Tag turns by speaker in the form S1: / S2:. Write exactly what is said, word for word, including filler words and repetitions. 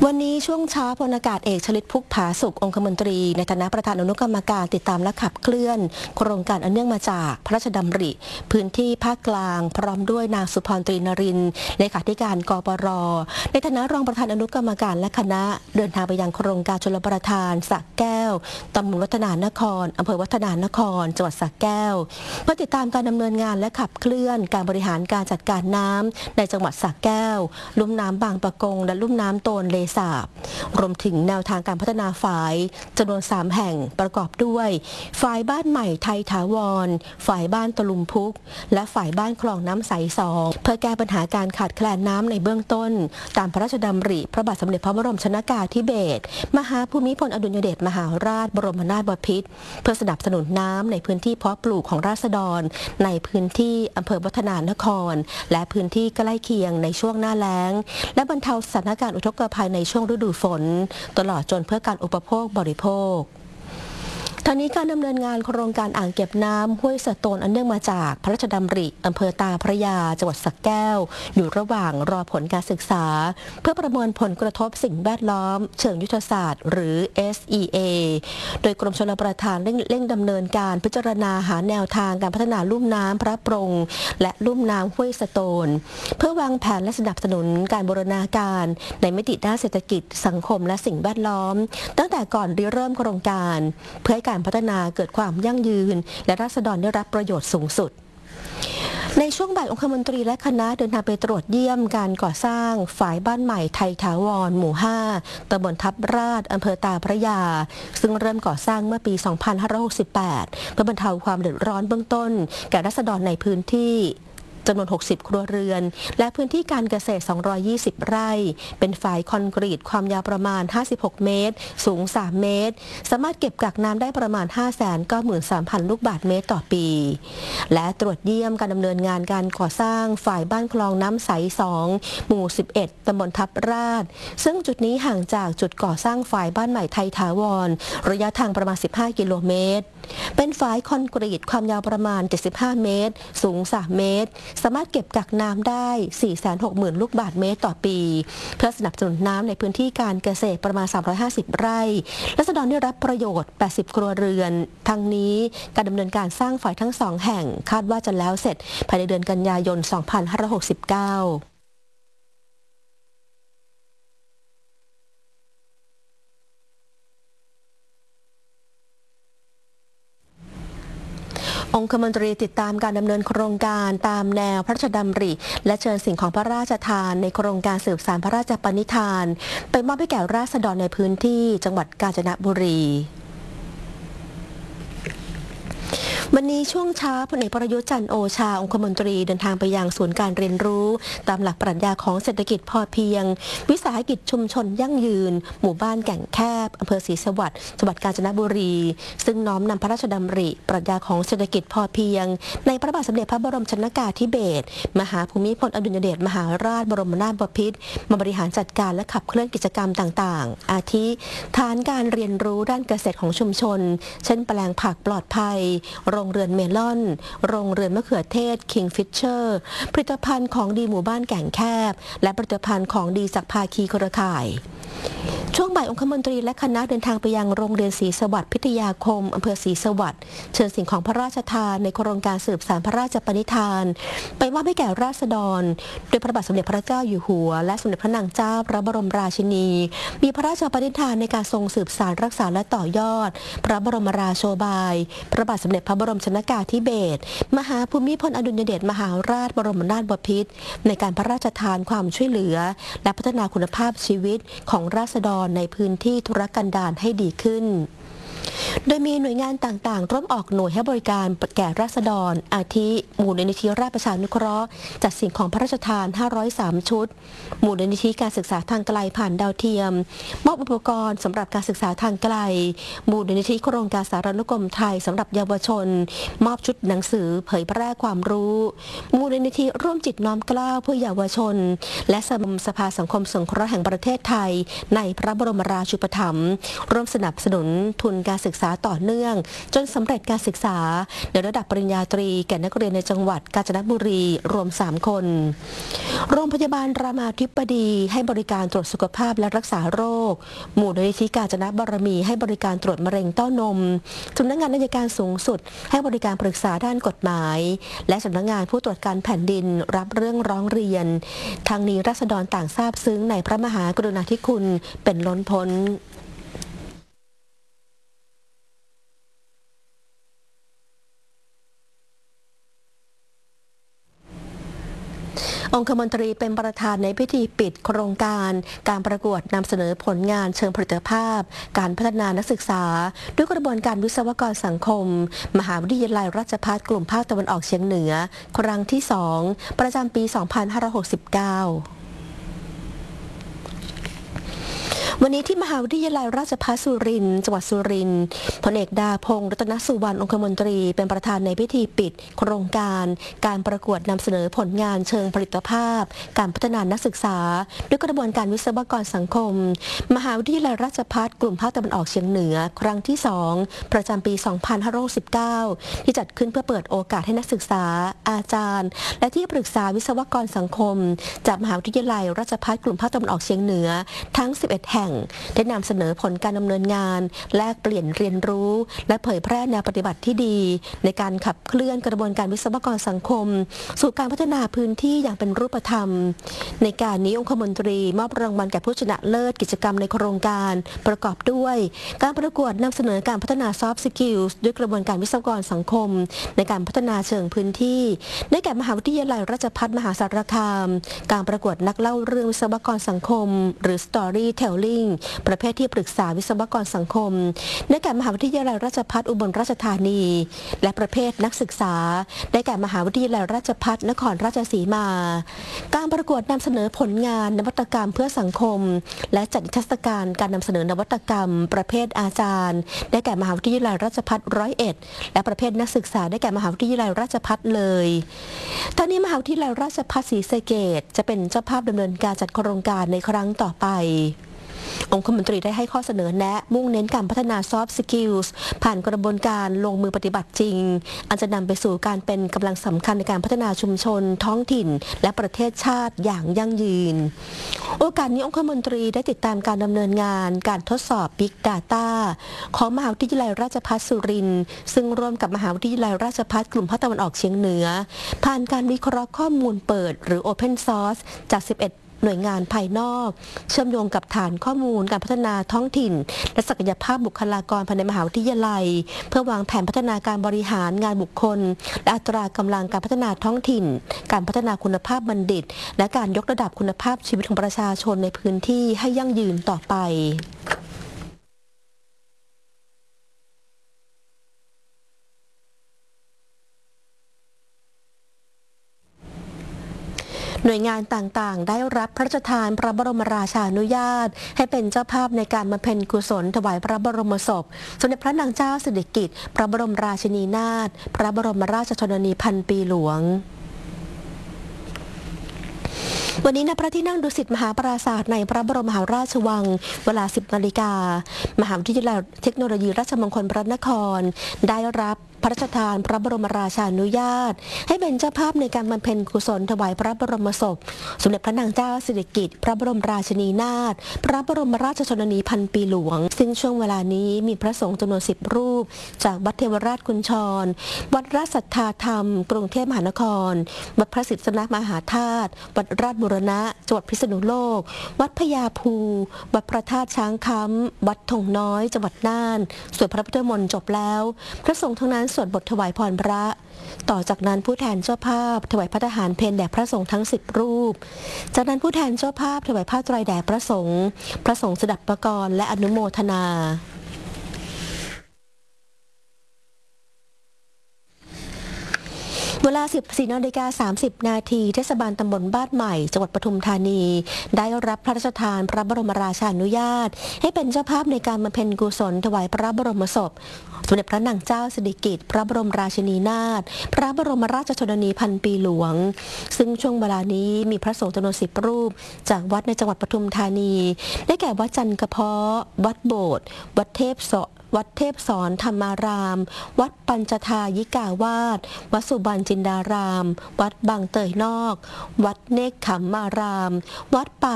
S1: วันนี้ช่วงเช้าพลอากาศเอกชลิตพุกผาสุของคมนตรีในฐานะประธานอนุกรรมการติดตามและขับเคลื่อนโครงการอันเนื่องมาจากพระราชดำริพื้นที่ภาคกลางพร้อมด้วยนางสุพรตรีนรินทร์เลขาธิการกปร.ในฐานะรองประธานอนุกรรมการและคณะเดินทางไปยังโครงการชลประทานสระแก้วตำบลวัฒนานครอำเภอวัฒนานครจังหวัดสระแก้วเพื่อติดตามการดำเนินงานและขับเคลื่อนการบริหารการจัดการน้ำในจังหวัดสระแก้วลุ่มน้ำบางปะกงและลุ่มน้ำโตนเลสาบรวมถึงแนวทางการพัฒนาฝ่ายจำนวนสามแห่งประกอบด้วยฝ่ายบ้านใหม่ไทยถาวรฝ่ายบ้านตะลุมพุกและฝ่ายบ้านคลองน้ำใสสองเพื่อแก้ปัญหาการขาดแคลนน้ำในเบื้องต้นตามพระราชดำริพระบาทสมเด็จพระบรมชนกาธิเบศรมหาภูมิพลอดุลยเดชมหาราชบรมนาถบพิตรเพื่อสนับสนุนน้ำในพื้นที่เพาะปลูกของราษฎรในพื้นที่อำเภอวัฒนานครและพื้นที่ใกล้เคียงในช่วงหน้าแล้งและบรรเทาสถานการณ์อุทกภัยในช่วงฤดูฝนตลอดจนเพื่อการอุปโภคบริโภคทางนี้การดำเนินงานโครงการอ่างเก็บน้ำห้วยสะโตนอันเนื่องมาจากพระราชดำริอำเภอตาพระยาจังหวัดสระแก้วอยู่ระหว่างรอผลการศึกษาเพื่อประเมินผลกระทบสิ่งแวดล้อมเชิงยุทธศาสตร์หรือ เอส อี เอ โดยกรมชลประทานเร่งเร่งดำเนินการพิจารณาหาแนวทางการพัฒนาลุ่มน้ำพระปรงและลุ่มน้ำห้วยสะโตนเพื่อวางแผนและสนับสนุนการบูรณาการในมิติด้านเศรษฐกิจสังคมและสิ่งแวดล้อมตั้งแต่ก่อนริเริ่มโครงการเพื่อให้การพัฒนาเกิดความยั่งยืนและราษฎรได้รับประโยชน์สูงสุดในช่วงบ่ายองคมนตรีและคณะเดินทางไปตรวจเยี่ยมการก่อสร้างฝ่ายบ้านใหม่ไทยถาวรหมู่ห้าตำบลทับราชอำเภอตาพระยาซึ่งเริ่มก่อสร้างเมื่อปี สองพันห้าร้อยหกสิบแปด เพื่อบรรเทาความเดือดร้อนเบื้องต้นแก่ราษฎรในพื้นที่จำนวนหกสิบครัวเรือนและพื้นที่การเกษตรสองร้อยยี่สิบไร่เป็นฝายคอนกรีตความยาวประมาณห้าสิบหกเมตรสูงสามเมตรสามารถเก็บกักน้ำได้ประมาณ ห้าแสนเก้าหมื่นสามพัน ลูกบาศก์เมตรต่อปีและตรวจเยี่ยมการดำเนินงานการก่อสร้างฝ่ายบ้านคลองน้ำใสสองหมู่สิบเอ็ดตำบลทับราชซึ่งจุดนี้ห่างจากจุดก่อสร้างฝ่ายบ้านใหม่ไทยถาวรระยะทางประมาณสิบห้ากิโลเมตรเป็นฝายคอนกรีตความยาวประมาณเจ็ดสิบห้าเมตรสูงสามเมตรสามารถเก็บกักน้ำได้ สี่แสนหกหมื่น ลูกบาศก์เมตรต่อปีเพื่อสนับสนุนน้ำในพื้นที่การเกษตรประมาณสามร้อยห้าสิบไร่ราษฎรได้รับประโยชน์แปดสิบครัวเรือนทั้งนี้การดำเนินการสร้างฝ่ายทั้งสองแห่งคาดว่าจะแล้วเสร็จภายในเดือนกันยายน สองพันห้าร้อยหกสิบเก้าองคมนตรีติดตามการดำเนินโครงการตามแนวพระราชดำริและเชิญสิ่งของพระราชทานในโครงการสืบสานพระราชปณิธานไปมอบให้แก่ราษฎรในพื้นที่จังหวัดกาญจนบุรีวันนี้ช่วงเช้าพลเอกประยุทธ์จันทร์โอชาองคมนตรีเดินทางไปยังศูนย์การเรียนรู้ตามหลักปรัชญาของเศรษฐกิจพอเพียงวิสาหกิจชุมชนยั่งยืนหมู่บ้านแก่งแคบอำเภอศรีสวัสดิ์จังหวัดกาญจนบุรีซึ่งน้อมนำพระราชดำริปรัชญาของเศรษฐกิจพอเพียงในพระบาทสมเด็จพระบรมชนกาธิเบศรมหาภูมิพลอดุลยเดชมหาราชบรมนาถบพิตรมาบริหารจัดการและขับเคลื่อนกิจกรรมต่างๆอาทิฐานการเรียนรู้ด้านเกษตรของชุมชนเช่นแปลงผักปลอดภัยโรงเรือนเมลอนโรงเรือนมะเขือเทศ คิงฟิชเชอร์ ผลิตภัณฑ์ของดีหมู่บ้านแก่งแคบและผลิตภัณฑ์ของดีจากภาคีเครือข่ายช่วงบ่ายองคมนตรีและคณะเดินทางไปยังโรงเรียนศรีสวัสดิ์พิทยาคมอำเภอศรีสวัสดิ์เชิญสิ่งของพระราชทานในโครงการสืบสานพระราชปณิธานไปมอบให้แก่ราษฎรโดยพระบาทสมเด็จพระเจ้าอยู่หัวและสมเด็จพระนางเจ้าพระบรมราชินีมีพระราชปณิธานในการทรงสืบสานรักษาและต่อยอดพระบรมราโชบายพระบาทสมเด็จพระบรมชนกาธิเบศรมหาภูมิพลอดุลยเดชมหาราชบรมนาถบพิตรในการพระราชทานความช่วยเหลือและพัฒนาคุณภาพชีวิตของราษฎรในพื้นที่ทุรกันดารให้ดีขึ้นโดยมีหน่วยงานต่างๆร่วมออกหน่วยให้บริการแก่ราษฎรอาทิมูลนิธิราชประชานุเคราะห์จัดสิ่งของพระราชทานห้าร้อยสามชุดมูลนิธิการศึกษาทางไกลผ่านดาวเทียมมอบอุปกรณ์สำหรับการศึกษาทางไกลมูลนิธิโครงการสารานุกรมไทยสำหรับเยาวชนมอบชุดหนังสือเผยแพร่ความรู้มูลนิธิร่วมจิตน้อมเกล้าเพื่อเยาวชนและสมาคมสภาสังคมสงเคราะห์แห่งประเทศไทยในพระบรมราชูปถัมภ์ร่วมสนับสนุนทุนการศึกษาาต่อเนื่องจนสำเร็จการศึกษาในระดับปริญญาตรีแก่นักเรียนในจังหวัดกาญจนบุรีรวมสามคนโรงพยาบาลรามาธิบดีให้บริการตรวจสุขภาพและรักษาโรคมูลนิธิกาญจนบารมีให้บริการตรวจมะเร็งเต้านมสำนักงานอัยการสูงสุดให้บริการปรึกษาด้านกฎหมายและสำนักงานผู้ตรวจการแผ่นดินรับเรื่องร้องเรียนทางนี้ราษฎรต่างทราบซึ้งในพระมหากรุณาธิคุณเป็นล้นพ้นองคมนตรีเป็นประธานในพิธีปิดโครงการการประกวดนำเสนอผลงานเชิงผลิตภาพการพัฒนานักศึกษาด้วยกระบวนการวิศวกรสังคมมหาวิทยาลัยราชภัฏกลุ่มภาคตะวันออกเฉียงเหนือครั้งที่สองประจำปี สองพันห้าร้อยหกสิบเก้าวันนี้ที่มหาวิทยาลัยราชภัฏสุรินทร์จังหวัดสุรินทร์พลเอกดาพงษ์รัตนสุวรรณองคมนตรีเป็นประธานในพิธีปิดโครงการการประกวดนำเสนอผลงานเชิงผลิตภาพการพัฒนานักศึกษาด้วยกระบวนการวิศวกรสังคมมหาวิทยาลัยราชภัฏกลุ่มภาคตะวันออกเฉียงเหนือครั้งที่สองประจำปี สองพันห้าร้อยหกสิบเก้า ที่จัดขึ้นเพื่อเปิดโอกาสให้นักศึกษาอาจารย์และที่ปรึกษาวิศวกรสังคมจากมหาวิทยาลัยราชภัฏกลุ่มภาคตะวันออกเฉียงเหนือทั้งสิบเอ็ดแห่งได้นำเสนอผลการดำเนินงานแลกเปลี่ยนเรียนรู้และเผยแพร่แนวปฏิบัติที่ดีในการขับเคลื่อนกระบวนการวิศวกรสังคมสู่การพัฒนาพื้นที่อย่างเป็นรูปธรรมในการนี้องคมนตรีมอบรางวัลแก่ผู้ชนะเลิศกิจกรรมในโครงการประกอบด้วยการประกวดนำเสนอการพัฒนา Soft Skills ด้วยกระบวนการวิศวกรสังคมในการพัฒนาเชิงพื้นที่ได้แก่มหาวิทยาลัยราชภัฏมหาสารคามการประกวดนักเล่าเรื่องวิศวกรสังคมหรือ Storytellingประเภทที่ปรึกษาวิศวกรสังคมได้แก่มหาวิทยาลัยราชภัฏอุบลราชธานีและประเภทนักศึกษาได้แก่มหาวิทยาลัยราชภัฏนครราชสีมาการประกวดนำเสนอผลงานนวัตกรรมเพื่อสังคมและจัดนิทรรศการการนำเสนอนวัตกรรมประเภทอาจารย์ได้แก่มหาวิทยาลัยราชภัฏร้อยเอ็ดและประเภทนักศึกษาได้แก่มหาวิทยาลัยราชภัฏเลยตอนนี้มหาวิทยาลัยราชภัฏศรีสะเกษจะเป็นเจ้าภาพดำเนินการจัดโครงการในครั้งต่อไปองคมนตรีได้ให้ข้อเสนอแนะมุ่งเน้นการพัฒนา Soft Skills ผ่านกระบวนการลงมือปฏิบัติจริงอันจะนำไปสู่การเป็นกำลังสำคัญในการพัฒนาชุมชนท้องถิ่นและประเทศชาติอย่างยั่งยืนโอกาสนี้องคมนตรีได้ติดตามการดำเนินงานการทดสอบ Big Data ของมหาวิทยาลัยราชภัฏสุรินทร์ซึ่งร่วมกับมหาวิทยาลัยราชภัฏกลุ่มภาคตะวันออกเฉียงเหนือผ่านการวิเคราะห์ข้อมูลเปิดหรือ Open Source จากสิบเอ็ดหน่วยงานภายนอกเชื่อมโยงกับฐานข้อมูลการพัฒนาท้องถิ่นและศักยภาพบุคลากรภายในมหาวิทยาลัยเพื่อวางแผนพัฒนาการบริหารงานบุคคลและอัตรากำลังการพัฒนาท้องถิ่นการพัฒนาคุณภาพบัณฑิตและการยกระดับคุณภาพชีวิตของประชาชนในพื้นที่ให้ยั่งยืนต่อไปหน่วยงานต่างๆได้รับพระราชทานพระบรมราชานุญาตให้เป็นเจ้าภาพในการบำเพ็ญกุศลถวายพระบรมศพสมเด็จพระนางเจ้าสิริกิติ์พระบรมราชินีนาถพระบรมราชชนนีพันปีหลวงวันนี้ณพระที่นั่งดุสิตมหาปราสาทในพระบรมมหาราชวังเวลา สิบนาฬิกามหาวิทยาลัยเทคโนโลยีราชมงคลพระนครได้รับพระราชทานพระบรมราชานุญาตให้เป็นเจ้าภาพในการบำเพ็ญกุศลถวายพระบรมศพสมเด็จพระนางเจ้าสิริกิติ์พระบรมราชินีนาถพระบรมราชชนนีพันปีหลวงซึ่งช่วงเวลานี้มีพระสงฆ์จำนวนสิบรูปจากวัดเทวราชกุญชรวัดราชสัทธาธรรมกรุงเทพมหานครวัดพระศิษณมหาธาตุวัดราชบูรณะจังหวัดพิษณุโลกวัดพญาภูวัดพระธาตุช้างค้ำวัดธงน้อยจังหวัดน่านสวดพระพุทธมนต์จบแล้วพระสงฆ์ทั้งนั้นสวดบทถวายพรพระต่อจากนั้นผู้แทนเจ้าภาพถวายพระทหารเพลแด่พระสงฆ์ทั้งสิบรูปจากนั้นผู้แทนเจ้าภาพถวายผ้าไตรแด่พระสงฆ์พระสงฆ์สดับประกรณ์และอนุโมทนาเวลา สิบสี่นาฬิกาสามสิบนาทีเทศบาลตำบลบ้านใหม่จังหวัดปทุมธานีได้รับพระราชทานพระบรมราชานุญาตให้เป็นเจ้าภาพในการบำเพ็ญกุศลถวายพระบรมศพสมเด็จพระนางเจ้าสิริกิติ์พระบรมราชินีนาถพระบรมราชชนนีพันปีหลวงซึ่งช่วงเวลานี้มีพระสงฆ์จำนวนสิบรูปจากวัดในจังหวัดปทุมธานีได้แก่วัดจันทร์กระเพาะวัดโบสถ์วัดเทพโสวัดเทพสอนธรรมาราม วัดปัญจทายิกาวาส วัดสุบรรณจินดาราม วัดบางเตยนอก วัดเนกขมมาราม วัดป่า